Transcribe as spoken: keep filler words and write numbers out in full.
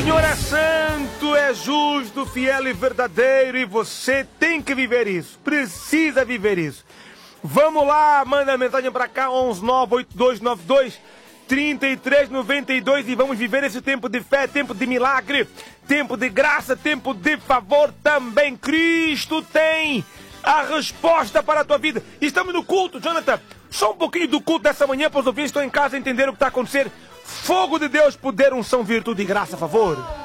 Senhor é santo, é justo, fiel e verdadeiro, e você tem que viver isso, precisa viver isso. Vamos lá, manda mensagem pra cá, onze nove oito dois nove dois trinta e três noventa e dois, e vamos viver esse tempo de fé, tempo de milagre, tempo de graça, tempo de favor também. Cristo tem a resposta para a tua vida. Estamos no culto, Jonathan. Só um pouquinho do culto dessa manhã para os ouvintes que estão em casa entender o que está acontecendo. Fogo de Deus, poder, unção, virtude e graça, a favor.